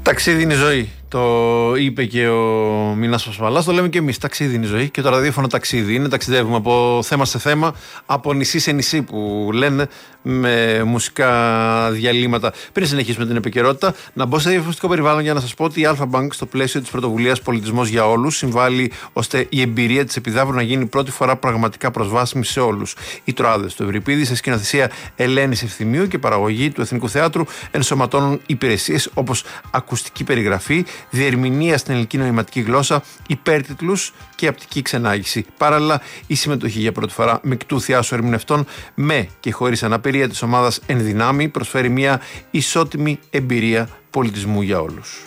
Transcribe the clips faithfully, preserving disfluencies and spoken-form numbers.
Ταξίδι είναι η ζωή. Το είπε και ο Μινάς Πασπαλάς, το λέμε και εμείς. Ταξίδι είναι η ζωή και το ραδιόφωνο ταξίδι είναι. Ταξιδεύουμε από θέμα σε θέμα, από νησί σε νησί που λένε, με μουσικά διαλύματα. Πριν συνεχίσουμε την επικαιρότητα, να μπω σε διαφημιστικό περιβάλλον για να σας πω ότι η Αλφα Bank, στο πλαίσιο της πρωτοβουλίας Πολιτισμός για Όλους, συμβάλλει ώστε η εμπειρία της Επιδαύρου να γίνει πρώτη φορά πραγματικά προσβάσιμη σε όλους. Οι Τροάδες του Ευρυπίδη, σε σκηνοθεσία Ελένης Ευθυμίου και παραγωγή του Εθνικού Θεάτρου, ενσωματώνουν υπηρεσίες όπως ακουστική περιγραφή, διερμηνία στην ελληνική νοηματική γλώσσα, υπέρτιτλους και απτική ξενάγηση. Παράλληλα, η συμμετοχή για πρώτη φορά μεικτού θειάσου ερμηνευτών με και χωρίς αναπηρία της ομάδας Εν Δυνάμει προσφέρει μια ισότιμη εμπειρία πολιτισμού για όλους.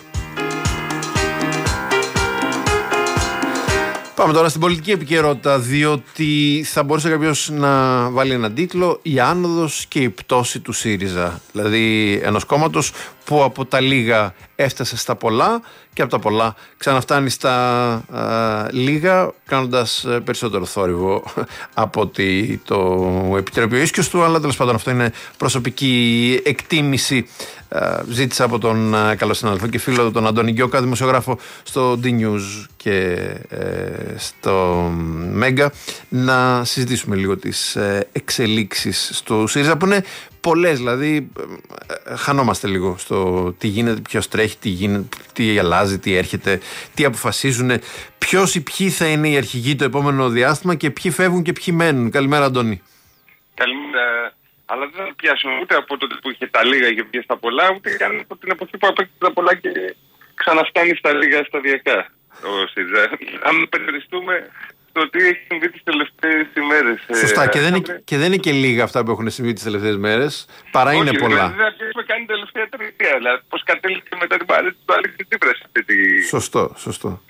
Πάμε τώρα στην πολιτική επικαιρότητα, διότι θα μπορούσε κάποιος να βάλει έναν τίτλο «Η άνοδος και η πτώση του ΣΥΡΙΖΑ». Δηλαδή ενός κόμματος που από τα λίγα έφτασε στα πολλά και από τα πολλά ξαναφτάνει στα α, λίγα, κάνοντας περισσότερο θόρυβο από ότι το επιτρέπει ο ίσκιος του, αλλά τέλος πάντων αυτό είναι προσωπική εκτίμηση. Α, ζήτησα από τον α, καλό συνάδελφο και φίλο τον Αντώνη Γκιώκα, δημοσιογράφο στο D-News και ε, στο Μέγκα, να συζητήσουμε λίγο τις ε, εξελίξεις στο ΣΥΡΙΖΑ, που είναι πολλές, δηλαδή ε, χανόμαστε λίγο στο τι γίνεται, ποιος τρέχει, τι γίνεται, τι αλλάζει, τι έρχεται, τι αποφασίζουν, ποιος ή ποιοι θα είναι οι αρχηγοί το επόμενο διάστημα και ποιοι φεύγουν και ποιοι μένουν. Καλημέρα, Αντώνη. Καλημέρα. Αλλά δεν θα πιάσουμε ούτε από τότε που είχε τα λίγα και πήγε στα πολλά, ούτε καν από την εποχή που απέκτησε τα πολλά και ξαναφτάνει στα λίγα σταδιακά ο ΣΥΡΙΖΑ. Αν περιοριστούμε στο τι έχει συμβεί τις τελευταίες ημέρες. Σωστά, ε, και, δεν είναι, και δεν είναι και λίγα αυτά που έχουν συμβεί τις τελευταίες μέρες, παρά όχι, είναι πολλά. Δηλαδή, δεν έχουμε κάνει τελευταία τριετία. Δηλαδή, πώς κατέληξε μετά την παρέτηση του Αλέξη Τσίπρα αυτή τη. Σωστό, σωστό.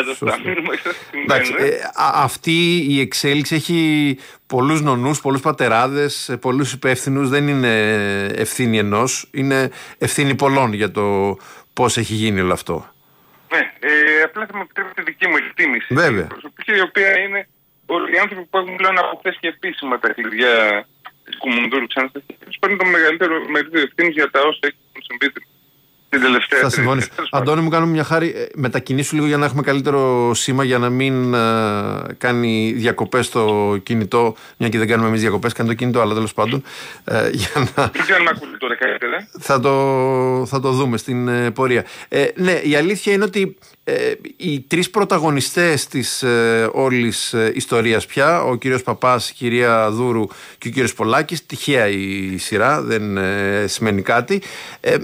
Εντάξει, ε, αυτή η εξέλιξη έχει πολλούς νονούς, πολλούς πατεράδες, πολλούς υπεύθυνους. Δεν είναι ευθύνη ενός, είναι ευθύνη πολλών για το πώς έχει γίνει όλο αυτό. Ναι, ε, απλά θα μου επιτρέψετε τη δική μου εκτίμηση. Βέβαια. Προσωπική, η οποία είναι όλοι οι άνθρωποι που έχουν πλέον από χθες και επίσημα τα κλειδιά της Κουμουνδούρου ξανά στα χέρια τους, παίρνουν το μεγαλύτερο μερίδιο ευθύνης για τα όσα έχουν συμβεί την τελευταία. Θα συμφωνήσω. Αντώνη, μου κάνουμε μια χάρη. Μετακινήσου λίγο για να έχουμε καλύτερο σήμα, για να μην uh, κάνει διακοπές το κινητό. Μια και δεν κάνουμε εμείς διακοπές, κάνει το κινητό, αλλά τέλος πάντων. Uh, για να... Δεν ξέρω αν με ακούτε τώρα καλύτερα. Θα το, θα το δούμε στην uh, πορεία. Ε, ναι, η αλήθεια είναι ότι ε, οι τρεις πρωταγωνιστές της ε, όλης ε, ιστορίας πια, ο κύριος Παπάς, η κυρία Δούρου και ο κύριος Πολάκης, τυχαία η σειρά, δεν ε, σημαίνει κάτι, ε,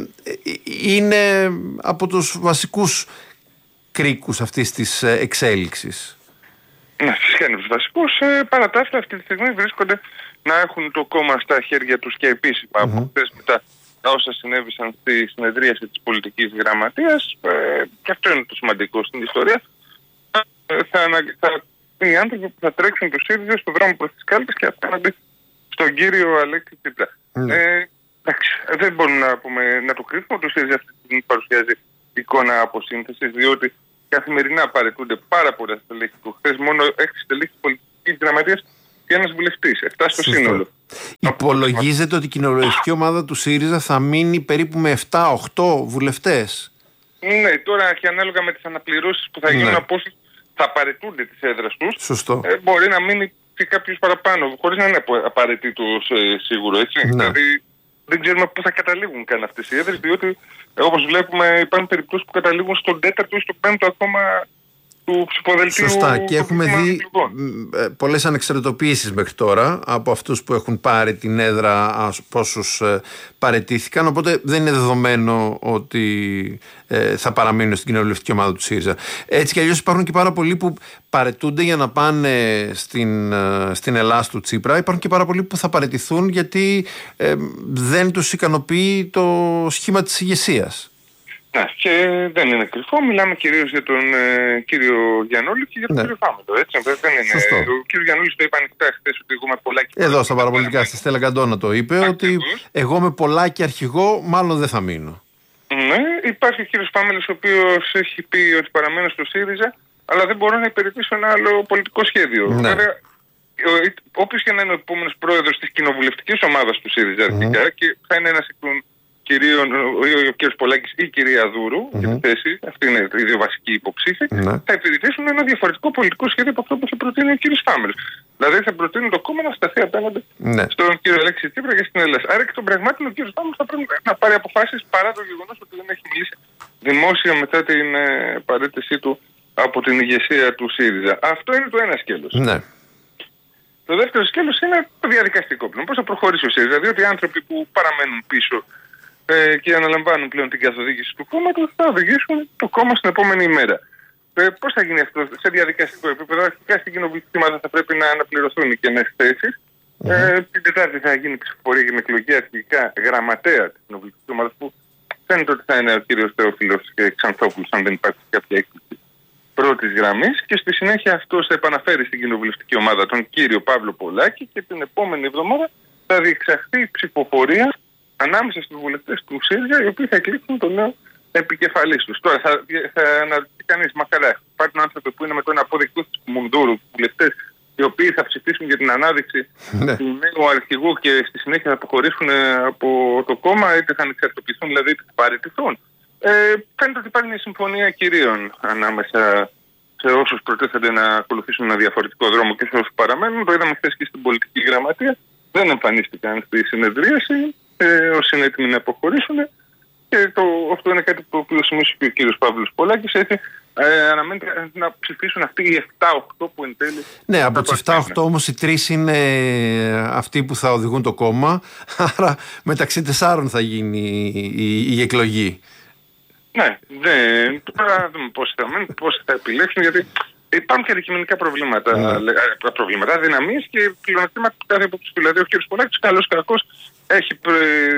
είναι από τους βασικούς κρίκους αυτής της ε, εξέλιξης. Ναι, φυσικά είναι από τους βασικούς. Ε, παρά τα αυτά, αυτή τη στιγμή βρίσκονται να έχουν το κόμμα στα χέρια τους και επίσημα mm-hmm. από χθες μετά τα όσα συνέβησαν στη συνεδρίαση της πολιτικής γραμματείας, ε, και αυτό είναι το σημαντικό στην ιστορία. Ε, θα, θα, οι άνθρωποι που θα τρέξουν το ΣΥΡΙΖΑ στον δρόμο προς τις κάλπες και απέναντι στον κύριο Αλέξη Τσίπρα. Mm. Ε, εντάξει, δεν μπορούμε να, πούμε, να το κρίνουμε. Το ΣΥΡΙΖΑ αυτή τη στιγμή παρουσιάζει εικόνα αποσύνθεσης, διότι καθημερινά παρετούνται πάρα πολλά στελέχη του. Χθες μόνο έξι στελέχη της πολιτικής γραμματείας και ένας βουλευτής, εφτά στο σύνολο. Υπολογίζεται ότι η κοινοβουλευτική ομάδα του ΣΥΡΙΖΑ θα μείνει περίπου με εφτά οχτώ βουλευτές. Ναι, τώρα και ανάλογα με τις αναπληρώσεις που θα γίνουν, ναι, από όσοι θα παρετούνται τις έδρας τους, σωστό, ε, μπορεί να μείνει και κάποιος παραπάνω, χωρίς να είναι απαραίτητος ε, σίγουρο, έτσι. Ναι. Δηλαδή δεν ξέρουμε πού θα καταλήγουν καν αυτές οι έδρες, διότι ε, όπως βλέπουμε υπάρχουν περιπτώσεις που καταλήγουν στον τέταρτο ή στο πέμπτο ακόμα του ψηφοδελτίου. Σωστά, και έχουμε δει πολλές ανεξαρτητοποιήσεις μέχρι τώρα από αυτούς που έχουν πάρει την έδρα, από όσους παραιτήθηκαν, οπότε δεν είναι δεδομένο ότι ε, θα παραμείνουν στην κοινοβουλευτική ομάδα του ΣΥΡΙΖΑ. Έτσι κι αλλιώς υπάρχουν και πάρα πολλοί που παραιτούνται για να πάνε στην, στην Ελλάδα του Τσίπρα. Υπάρχουν και πάρα πολλοί που θα παραιτηθούν γιατί ε, δεν τους ικανοποιεί το σχήμα της ηγεσίας. Ναι, και δεν είναι κρυφό. Μιλάμε κυρίως για τον ε, κύριο Γιαννούλη και για τον, ναι, κύριο Φάμελο. Έτσι, δεν είναι. Σωστό. Ο κύριος Γιαννούλης το είπε ανοιχτά χθες ότι εγώ με πολλάκι. Εδώ στα παραπολιτικά, στη Στέλλα Καντώνα το είπε, ακριβώς, ότι εγώ με πολλάκι αρχηγό μάλλον δεν θα μείνω. Ναι, υπάρχει ο κύριος Φάμελος, ο οποίος έχει πει ότι παραμένω στο ΣΥΡΙΖΑ, αλλά δεν μπορώ να υπηρετήσω ένα άλλο πολιτικό σχέδιο. Ναι. Βέβαια, όποιος και να είναι ο επόμενος πρόεδρος της κοινοβουλευτικής ομάδας του ΣΥΡΙΖΑ, mm-hmm, και θα είναι ένας εκ των κυρίων, ο, ο κ. Πολάκης ή η κυρία Δούρου, mm-hmm. για τη θέση, αυτή είναι οι δύο βασικοί υποψήφοι, mm-hmm. θα υπηρετήσουν ένα διαφορετικό πολιτικό σχέδιο από αυτό που θα προτείνει ο κ. Φάμελ. Δηλαδή θα προτείνει το κόμμα να σταθεί απέναντι mm-hmm. στον κ. Αλέξη Τσίπρα και στην Ελλάδα. Άρα και των πραγμάτων ο κ. Φάμελ θα πρέπει να πάρει αποφάσεις παρά το γεγονός ότι δεν έχει μιλήσει δημόσια μετά την ε, παρέτησή του από την ηγεσία του ΣΥΡΙΖΑ. Αυτό είναι το ένα σκέλος. Mm-hmm. Το δεύτερο σκέλος είναι το διαδικαστικό πλέον. Πώς θα προχωρήσει ο ΣΥΡΙΖΑ, διότι οι άνθρωποι που παραμένουν πίσω ε, και αναλαμβάνουν πλέον την καθοδήγηση του κόμματος θα οδηγήσουν το κόμμα στην επόμενη ημέρα. Ε, πώς θα γίνει αυτό σε διαδικαστικό επίπεδο? Αρχικά στην κοινοβουλευτική ομάδα θα πρέπει να αναπληρωθούν οι κενές θέσεις. Mm-hmm. Ε, την Τετάρτη θα γίνει ψηφοφορία για την εκλογή αρχικά γραμματέα της κοινοβουλευτικής ομάδας, που φαίνεται ότι θα είναι ο κ. Θεόφιλος Ξανθόπουλος, αν δεν υπάρχει κάποια έκπληξη πρώτης γραμμής, και στη συνέχεια αυτός θα επαναφέρει στην κοινοβουλευτική ομάδα τον κύριο Παύλο Πολάκη και την επόμενη εβδομάδα θα διεξαχθεί ψηφοφορία ανάμεσα στους βουλευτές του ΣΥΡΙΖΑ, οι οποίοι θα εκλέξουν τον νέο επικεφαλής τους. Τώρα θα, θα αναρωτηθεί κανείς, μα καλά, υπάρχουν άνθρωποι που είναι με τον αποδεκτό του Μουνδούρου, βουλευτές οι οποίοι θα ψηφίσουν για την ανάδειξη του νέου αρχηγού και στη συνέχεια θα αποχωρήσουν από το κόμμα, είτε θα ανεξαρτητοποιηθούν, δηλαδή είτε θα παραιτηθούν. Ε, φαίνεται ότι υπάρχει μια συμφωνία κυρίων ανάμεσα σε όσους προτίθενται να ακολουθήσουν ένα διαφορετικό δρόμο και σε όσους παραμένουν. Το είδαμε χθες και στην πολιτική γραμματεία. Δεν εμφανίστηκαν στη συνεδρίαση. Ε, όσοι είναι έτοιμοι να αποχωρήσουν. Και το, αυτό είναι κάτι που σημείωσε και ο κύριος Παύλος Πολάκης. Έτσι, ε, αναμένεται να ψηφίσουν αυτοί οι επτά οκτώ που εν τέλει. Ναι, από τους επτά οκτώ όμως οι τρεις είναι αυτοί που θα οδηγούν το κόμμα. Άρα μεταξύ τεσσάρων θα γίνει η, η, η εκλογή. Ναι, δεν. Τώρα να δούμε πώς θα, πώς θα επιλέξουν, γιατί υπάρχουν και αντικειμενικά προβλήματα, mm. προβλήματα αδυναμίες και πλεονεκτήματα του κάθε απόψη. Δηλαδή, ο κ. Πολάκης, καλός κακός, έχει πρε...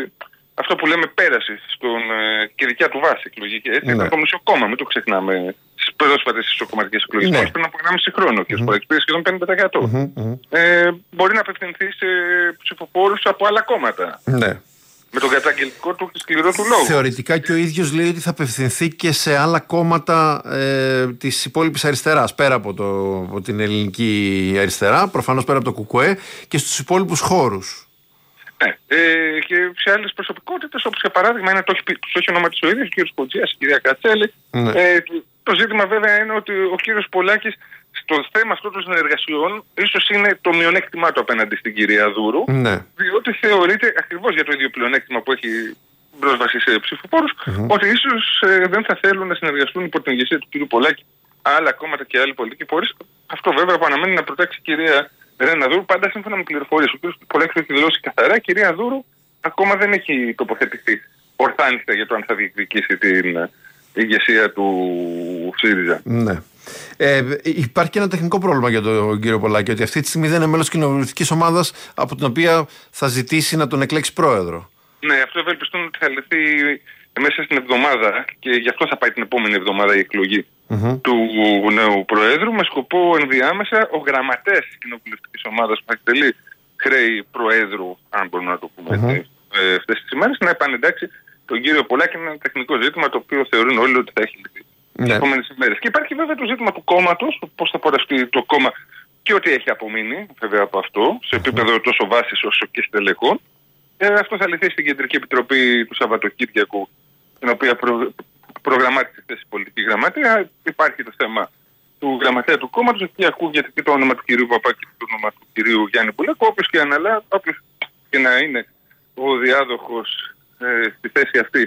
αυτό που λέμε πέραση στον, και δικιά του βάση εκλογική. Έτσι, mm. ήταν το μισό κόμμα, μην το ξεχνάμε, στις πρόσφατες ισοκομματικές εκλογές. Mm. Πριν από ενάμιση χρόνο, ο κ. Mm. Πολάκης πήρε σχεδόν πενήντα τοις εκατό. Mm-hmm. Ε, μπορεί να απευθυνθεί σε ψηφοφόρους από άλλα κόμματα. Mm. Με τον καταγγελτικό του και σκληρό του λόγο. Θεωρητικά και ο ίδιος λέει ότι θα απευθυνθεί και σε άλλα κόμματα ε, της υπόλοιπης αριστεράς, πέρα από, το, από την ελληνική αριστερά, προφανώς πέρα από το ΚΚΕ, και στους υπόλοιπους χώρους. Ναι, ε, και σε άλλες προσωπικότητες, όπως για παράδειγμα είναι, το έχει, το έχει ονοματίσει ο ίδιος, ο κ. Κοντζίας, η κυρία Κατσέλη. Ναι. Ε, το ζήτημα βέβαια είναι ότι ο κ. Πολάκης στο θέμα αυτό των συνεργασιών ίσως είναι το μειονέκτημά του απέναντι στην κυρία Δούρου, ναι. διότι θεωρείται ακριβώς για το ίδιο πλεονέκτημα που έχει πρόσβαση σε ψηφοφόρους, mm-hmm. ότι ίσως ε, δεν θα θέλουν να συνεργαστούν υπό την ηγεσία του κ. Πολάκη άλλα κόμματα και άλλοι πολιτικοί φορείς. Αυτό βέβαια που αναμένει να προτάξει η κυρία Ρένα Δούρου, πάντα σύμφωνα με πληροφορίες. Ο κ. Πολάκης έχει δηλώσει καθαρά, η κυρία Δούρου ακόμα δεν έχει τοποθετηθεί ορθάνιστα για το αν θα διεκδικήσει την ηγεσία του ΣΥΡΙΖΑ. Ναι. Ε, υπάρχει και ένα τεχνικό πρόβλημα για τον κύριο Πολάκη, ότι αυτή τη στιγμή δεν είναι μέλος κοινοβουλευτικής ομάδας από την οποία θα ζητήσει να τον εκλέξει πρόεδρο. Ναι, αυτό ευελπιστούν ότι θα λυθεί μέσα στην εβδομάδα και γι' αυτό θα πάει την επόμενη εβδομάδα η εκλογή mm-hmm. του νέου προέδρου, με σκοπό ενδιάμεσα ο γραμματέας της κοινοβουλευτικής ομάδας που θα εκτελεί χρέη προέδρου, αν μπορούμε να το πούμε mm-hmm. έτσι, ε, αυτές τις ημέρες, να επανεντάξει τον κύριο Πολάκη. Είναι ένα τεχνικό ζήτημα το οποίο θεωρούν όλοι ότι θα έχει λυθεί τις yeah. επόμενες ημέρες. Και υπάρχει βέβαια το ζήτημα του κόμματος, πώς θα πορευτεί το κόμμα και ό,τι έχει απομείνει βέβαια από αυτό, σε επίπεδο τόσο βάσης όσο και στελεχών. Ε, αυτό θα λυθεί στην Κεντρική Επιτροπή του Σαββατοκύριακου, την οποία προ... προγραμμάτισε χθες η πολιτική γραμματεία. Υπάρχει το θέμα του γραμματέα του κόμματος, εκεί ακούγεται και το όνομα του κυρίου Παπάκη και το όνομα του κυρίου Γιάννη Πουλάκου. Όποιος και αναλάβει, όποιος και να είναι ο διάδοχος ε, στη θέση αυτή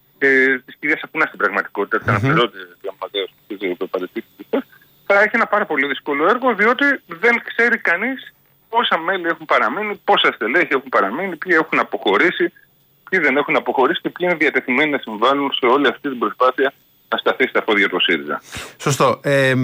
ε, της κυρίας Ακούνα στην πραγματικότητα, της αναπληρώτης γραμματέας που παρετήθηκε, θα έχει ένα πάρα πολύ δύσκολο έργο, διότι δεν ξέρει κανείς πόσα μέλη έχουν παραμείνει, πόσα στελέχη έχουν παραμείνει, ποιοι έχουν αποχωρήσει, ποιοι δεν έχουν αποχωρήσει και ποιοι είναι διατεθειμένοι να συμβάλλουν σε όλη αυτή την προσπάθεια να σταθεί στα πόδια του ΣΥΡΙΖΑ. Σωστό. Ε,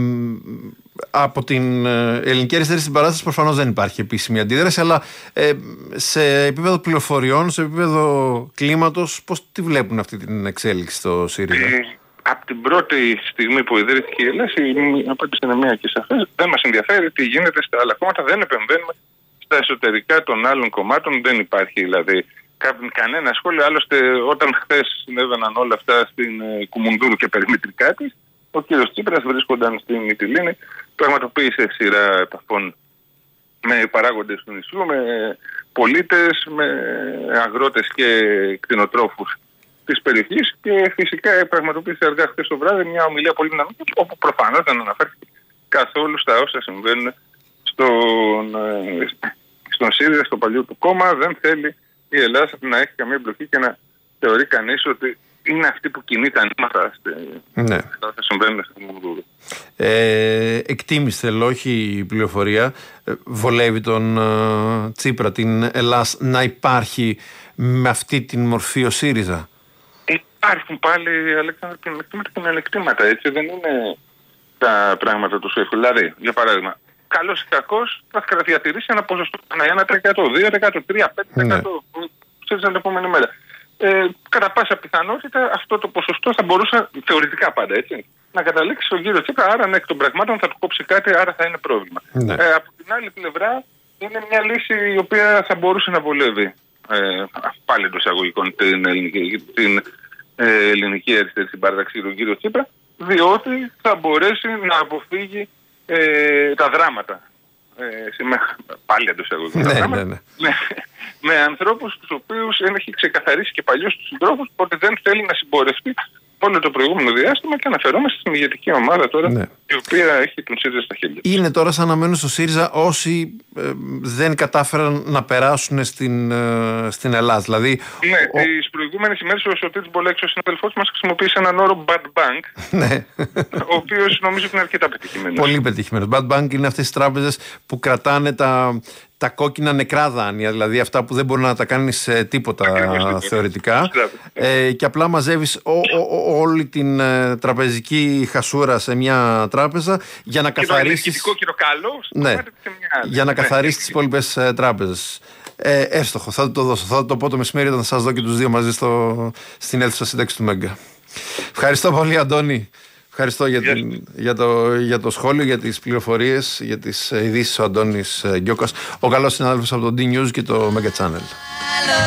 από την ελληνική αριστερή συμπαράσταση προφανώς δεν υπάρχει επίσημη αντίδραση, αλλά ε, σε επίπεδο πληροφοριών, σε επίπεδο κλίματος, πώς τη βλέπουν αυτή την εξέλιξη στο ΣΥΡΙΖΑ? Ε, από την πρώτη στιγμή που ιδρύθηκε η ΕΛΕΣ, η απάντηση είναι μία και σαφές. Δεν μας ενδιαφέρει τι γίνεται στα άλλα κόμματα, δεν επεμβαίνουμε στα εσωτερικά των άλλων κομμάτων, δεν υπάρχει δηλαδή κανένα σχόλιο. Άλλωστε, όταν χθες συνέβαιναν όλα αυτά στην ε, Κουμουνδούρου και περιμετρικά της, ο κύριος Τσίπρας, βρίσκονταν στην Μυτιλήνη, πραγματοποίησε σειρά επαφών με παράγοντες του νησιού, με πολίτες, με αγρότες και κτηνοτρόφους της περιοχής και φυσικά πραγματοποίησε αργά χθες το βράδυ μια ομιλία πολύ δυναμική, όπου προφανώς δεν αναφέρθηκε καθόλου στα όσα συμβαίνουν στον, στον ΣΥΡΙΖΑ, στο παλιό του κόμμα. Δεν θέλει η Ελλάδα να έχει καμία εμπλοκή και να θεωρεί κανείς ότι είναι αυτή που κινεί τα νήματα ναι. στα όσα συμβαίνουν στην Μουδούρου. Ε, εκτίμηση θέλω, όχι η πληροφορία. Ε, βολεύει τον ε, Τσίπρα, την Ελλάδα, να υπάρχει με αυτή την μορφή ο ΣΥΡΙΖΑ? Υπάρχουν πάλι, Αλέξανδρο, πλεονεκτήματα και μειονεκτήματα, έτσι. Δεν είναι τα πράγματα του εύκολα. Δηλαδή, για παράδειγμα, καλός ή κακός θα διατηρήσει ένα ποσοστό ένα τρία τοις εκατό, δύο τοις εκατό, τρία πέντε τοις εκατό ναι. την επόμενη μέρα. Ε, κατά πάσα πιθανότητα αυτό το ποσοστό θα μπορούσε, θεωρητικά πάντα έτσι, να καταλήξει στον κύριο Τσίπρα, άρα ναι, εκ των πραγμάτων θα του κόψει κάτι, άρα θα είναι πρόβλημα. Ναι. Ε, από την άλλη πλευρά είναι μια λύση η οποία θα μπορούσε να βολεύει ε, πάλι εντός εισαγωγικών την ελληνική, την, ε, ελληνική αριστερή συμπαράταξη του κύριο Τσίπρα, διότι θα μπορέσει να αποφύγει ε, τα δράματα. Ε, με, πάλι εντός εισαγωγικών ναι, δράματα. Ναι, ναι. Με, με ανθρώπους τους οποίους έχει ξεκαθαρίσει και παλιώς τους συντρόφους ότι δεν θέλει να συμπορευτεί όλο το προηγούμενο διάστημα, και αναφερόμαστε στην ηγετική ομάδα τώρα, ναι. η οποία έχει τον ΣΥΡΙΖΑ στα χέρια. Είναι τώρα σαν να μένουν στο ΣΥΡΙΖΑ όσοι ε, δεν κατάφεραν να περάσουν στην, ε, στην Ελλάδα. Δηλαδή, ναι, ο... τις προηγούμενες ημέρες ο Σωτήρης Μπολέξος, ο συναδελφός μας, χρησιμοποίησε έναν όρο bad bank, ναι. ο οποίος νομίζω ότι είναι αρκετά πετυχημένος. Πολύ πετυχημένος. Bad bank είναι αυτές οι τράπεζες που κρατάνε τα, τα κόκκινα νεκρά δάνεια, δηλαδή αυτά που δεν μπορεί να τα κάνεις τίποτα ακριβώς, θεωρητικά. Ε, και απλά μαζεύεις ο, ο, ο, όλη την ε, τραπεζική χασούρα σε μια τράπεζα για να καθαρίσεις. Κόκκινο καλό, ναι, σε μια... για να ναι, καθαρίσεις ναι, τις υπόλοιπες ε, τράπεζες. Ε, εύστοχο, θα το δώσω. Θα το πω το μεσημέρι όταν θα σας δω και τους δύο μαζί στο, στην αίθουσα σύνταξη του Μέγκα. Ευχαριστώ πολύ, Αντώνη. Ευχαριστώ για, την, για, το, για το σχόλιο, για τις πληροφορίες, για τις ειδήσεις ο Αντώνης Γκιόκας, ο καλός συνάδελφος από το D-News και το Mega Channel.